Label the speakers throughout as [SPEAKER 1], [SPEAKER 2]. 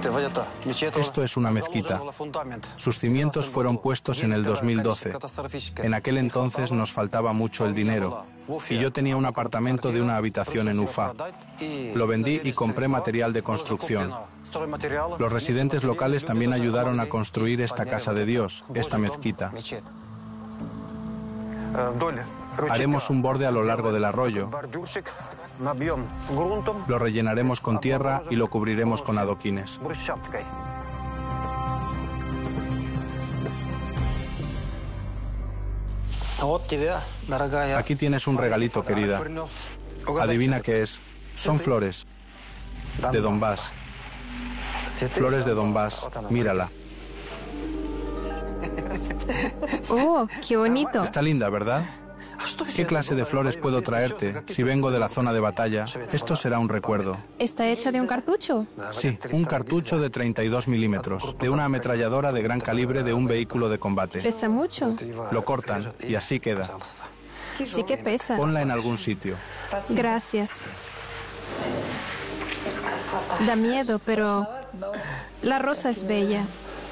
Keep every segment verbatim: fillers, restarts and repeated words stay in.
[SPEAKER 1] Esto es una mezquita. Sus cimientos fueron puestos en el dos mil doce. En aquel entonces nos faltaba mucho el dinero y yo tenía un apartamento de una habitación en Ufa. Lo vendí y compré material de construcción. Los residentes locales también ayudaron a construir esta casa de Dios, esta mezquita. Haremos un borde a lo largo del arroyo. Lo rellenaremos con tierra y lo cubriremos con adoquines. Aquí tienes un regalito, querida. Adivina qué es. Son flores de Donbass. Flores de Donbass. Mírala.
[SPEAKER 2] ¡Oh, qué bonito!
[SPEAKER 1] Está linda, ¿verdad? ¿Qué clase de flores puedo traerte si vengo de la zona de batalla? Esto será un recuerdo.
[SPEAKER 2] ¿Está hecha de un cartucho?
[SPEAKER 1] Sí, un cartucho de treinta y dos milímetros, de una ametralladora de gran calibre de un vehículo de combate.
[SPEAKER 2] ¿Pesa mucho?
[SPEAKER 1] Lo cortan y así queda.
[SPEAKER 2] Sí que pesa.
[SPEAKER 1] Ponla en algún sitio.
[SPEAKER 2] Gracias. Da miedo, pero la rosa es bella.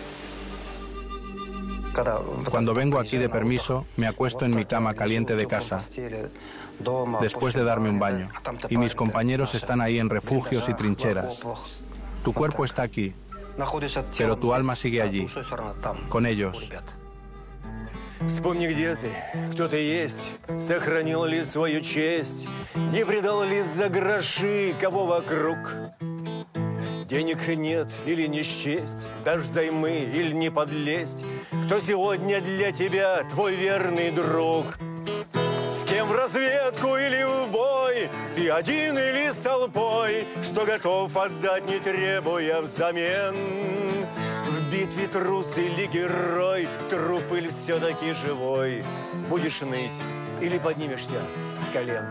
[SPEAKER 1] Cuando vengo aquí de permiso, me acuesto en mi cama caliente de casa, después de darme un baño, y mis compañeros están ahí en refugios y trincheras. Tu cuerpo está aquí, pero tu alma sigue allí, con ellos.
[SPEAKER 3] Вспомни, где ты, кто ты есть, сохранил ли свою честь, не предал ли за гроши кого вокруг. Денег нет или не счесть, дашь взаймы или не подлезть, кто сегодня для тебя твой верный друг. С кем в разведку или в бой, ты один или с толпой, что готов отдать, не требуя взамен. В битве трус или герой, труп или все-таки живой, будешь ныть или поднимешься с колен.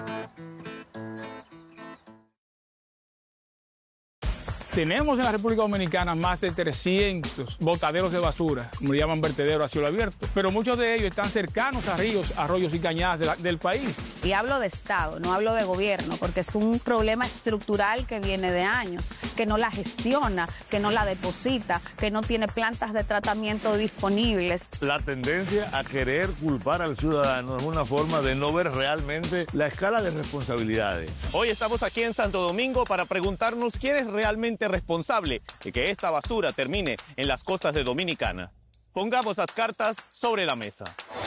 [SPEAKER 4] Tenemos en la República Dominicana más de trescientos botaderos de basura, como le llaman vertederos a cielo abierto, pero muchos de ellos están cercanos a ríos, arroyos y cañadas de la, del país.
[SPEAKER 5] Y hablo de Estado, no hablo de gobierno, porque es un problema estructural que viene de años, que no la gestiona, que no la deposita, que no tiene plantas de tratamiento disponibles.
[SPEAKER 6] La tendencia a querer culpar al ciudadano es una forma de no ver realmente la escala de responsabilidades.
[SPEAKER 7] Hoy estamos aquí en Santo Domingo para preguntarnos quién es realmente responsable de que esta basura termine en las costas de Dominicana. Pongamos las cartas sobre la mesa.